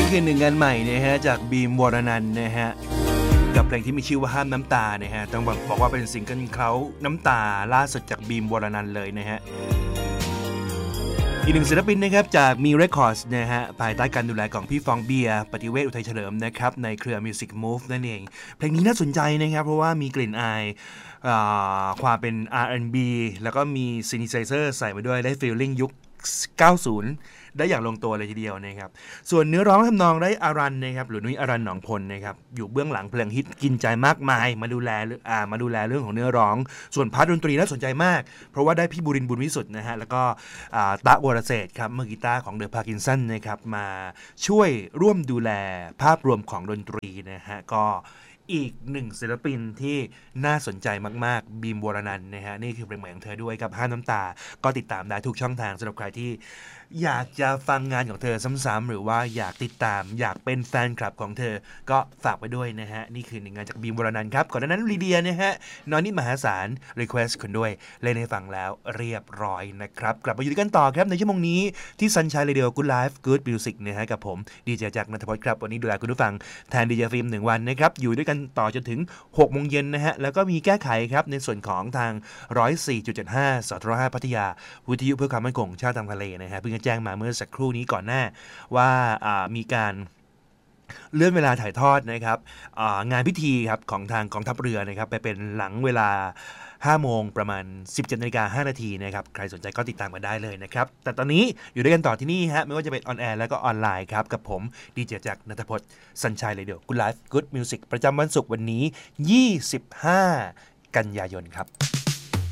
คือหนึ่งงานใหม่นะฮะจากบีมวรนันท์นะฮะกับเพลงที่มีชื่อว่าห้ามน้ำตานะฮะต้องบอกว่าเป็นซิงเกิลเขาน้ำตาล่าสุดจากบีมวรนันท์เลยนะฮะอีกหนึ่งศิลปินนะครับจากมีเรคคอร์ดนะฮะภายใต้การดูแลของพี่ฟองเบียร์ปฏิเวศอุทัยเฉลิมนะครับในเครือ Music Move นั่นเองเพลงนี้น่าสนใจนะครับเพราะว่ามีกลิ่นอายความเป็น R&B แล้วก็มีซินธิไซเซอร์ใส่มาด้วยได้ฟีลลิ่งยุค 90 ได้อย่างลงตัวเลยทีเดียวนะครับส่วนเนื้อร้องทำนองได้อารันนะครับหรือนุ้ยอารันหนองพลนะครับอยู่เบื้องหลังเพลงฮิตกินใจมากมายมาดูแลเรื่องของเนื้อร้องส่วนพาร์ทดนตรีน่าสนใจมากเพราะว่าได้พี่บุรินทร์บุญวิสุทธิ์นะฮะแล้วก็ตะวรเศรษฐ์ครับมือกีตาร์ของเดอะพาร์กินสันนะครับมาช่วยร่วมดูแลภาพรวมของดนตรีนะฮะก็อีกหนึ่งศิลปินที่น่าสนใจมากๆบีมวรนันท์นะฮะนี่คือเพลงใหม่ของเธอด้วยกับห้ามน้ำตาก็ติดตามได้ทุกช่องทางสำหรับใครที่อยากจะฟังงานของเธอซ้ำๆหรือว่าอยากติดตามอยากเป็นแฟนคลับของเธอก็ฝากไปด้วยนะฮะนี่คือหนึ่งงานจากบีมวรนันท์ครับก่อนหน้านั้นลีเดียนะฮะนอนนี่มหาศาลรีเควสคนด้วยเล่นให้ฟังแล้วเรียบร้อยนะครับกลับมาอยู่ด้วยกันต่อครับในชั่วโมงนี้ที่ Sunshine Radio Good Life Good Music นะฮะกับผมดีเจจากณัฐพลครับวันนี้ดูแลคุณผู้ฟังแทนดีเจฟิล์ม1วันนะครับอยู่ด้วยกันต่อจนถึง 6 โมงเย็นนะฮะแล้วก็มีแก้ไขครับในส่วนของทาง 104.75 สทร5พัทยาวิทยุเพื่อความมั่นคงชาติทางทะเลนะฮะเพิ่งจะแจ้งมาเมื่อสักครู่นี้ก่อนหน้าว่ามีการเลื่อนเวลาถ่ายทอดนะครับงานพิธีครับของทางกองทัพเรือนะครับไปเป็นหลังเวลา 5 โมงประมาณ 17:05 นาทีนะครับใครสนใจก็ติดตามกันได้เลยนะครับแต่ตอนนี้อยู่ด้วยกันต่อที่นี่ฮะไม่ว่าจะเป็นออนแอร์แล้วก็ออนไลน์ครับกับผมดีเจจากณัฐพล Sunshine Radio Good Life Good Music ประจำวันศุกร์วันนี้ 25 กันยายนครับ